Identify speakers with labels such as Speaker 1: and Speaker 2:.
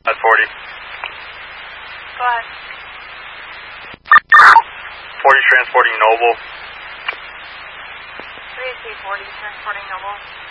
Speaker 1: At 40.
Speaker 2: Go ahead.
Speaker 1: 40 transporting Noble.
Speaker 2: 3 40 transporting Noble.